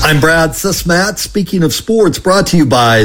I'm Brad Susmat. Speaking of sports, brought to you by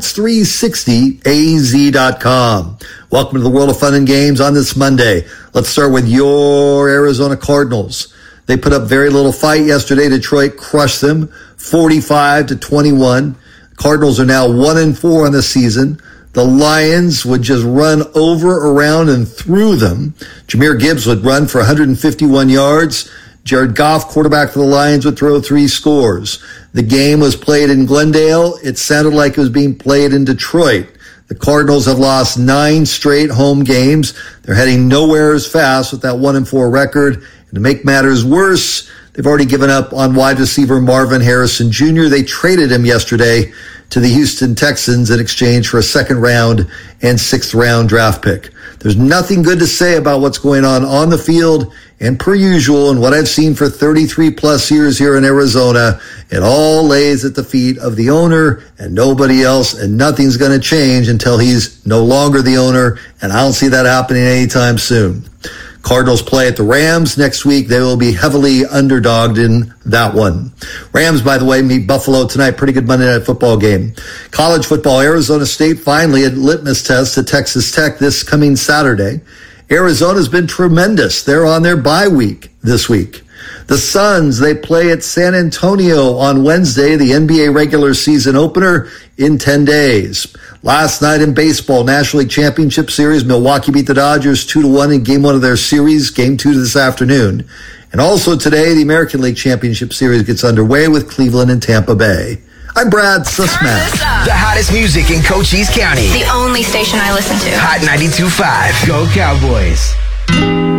Sports360AZ.com. Welcome to the world of fun and games on this Monday. Let's start with your Arizona Cardinals. They put up very little fight yesterday. Detroit crushed them 45-21. Cardinals are now 1-4 on the season. The Lions would just run over, around, and through them. Jahmyr Gibbs would run for 151 yards. Jared Goff, quarterback for the Lions, would throw 3 scores. The game was played in Glendale. It sounded like it was being played in Detroit. The Cardinals have lost 9 straight home games. They're heading nowhere as fast with that 1-4 record. And to make matters worse, they've already given up on wide receiver Marvin Harrison Jr. They traded him yesterday to the Houston Texans in exchange for a 2nd round and 6th round draft pick. There's nothing good to say about what's going on the field, and per usual, and what I've seen for 33 plus years here in Arizona, it all lays at the feet of the owner and nobody else, and nothing's going to change until he's no longer the owner, and I don't see that happening anytime soon. Cardinals play at the Rams next week. They will be heavily underdogged in that one. Rams, by the way, meet Buffalo tonight. Pretty good Monday Night Football game. College football, Arizona State finally had litmus tests at Texas Tech this coming Saturday. Arizona's been tremendous. They're on their bye week this week. The Suns, they play at San Antonio on Wednesday, the NBA regular season opener in 10 days. Last night in baseball, National League Championship Series, Milwaukee beat the Dodgers 2-1 in Game 1 of their series, Game 2 this afternoon. And also today, the American League Championship Series gets underway with Cleveland and Tampa Bay. I'm Brad Susmat. The hottest music in Cochise County. The only station I listen to. Hot 92.5. Go Cowboys.